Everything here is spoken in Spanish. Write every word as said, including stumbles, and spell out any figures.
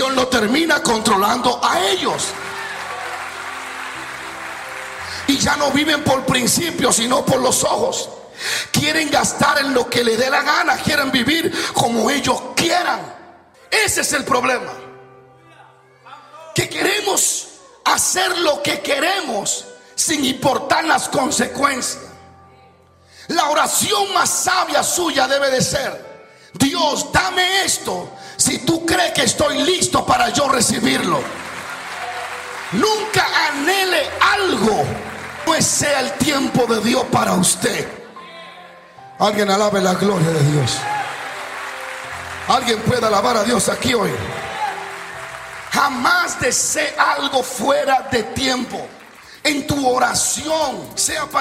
bendición lo termina controlando a ellos. Y ya no viven por principios, sino por los ojos. Quieren gastar en lo que les dé la gana. Quieren vivir como ellos quieran. Ese es el problema. Que queremos hacer lo que queremos sin importar las consecuencias. La oración más sabia suya debe de ser: Dios, dame esto si tú crees que estoy listo para yo recibirlo. Nunca anhele algo no sea el tiempo de Dios para usted. Alguien alabe la gloria de Dios. Alguien puede alabar a Dios aquí hoy. Jamás desee algo fuera de tiempo. En tu oración, sea para